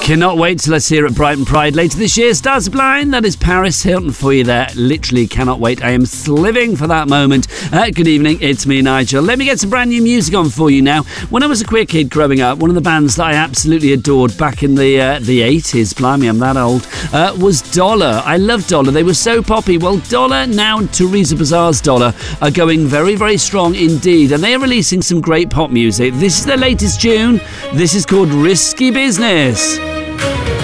Cannot wait till let's hear at Brighton Pride later this year. Stars Blind, that is Paris Hilton for you there. Literally cannot wait. I am sliving for that moment. Good evening, it's me, Nigel. Let me get some brand new music on for you now. When I was a queer kid growing up, one of the bands that I absolutely adored back in the 80s, blimey, I'm that old, was Dollar. I love Dollar. They were so poppy. Well, Dollar, now Teresa Bazaar's Dollar, are going very, very strong indeed. And they are releasing some great pop music. This is their latest tune. This is called Risky Business.